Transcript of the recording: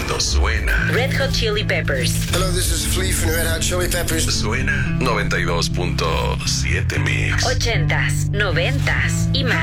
cuando suena Red Hot Chili Peppers. Hello, this is Flea from Red Hot Chili Peppers. Suena 92.7 Mix. 80s, 90s y más.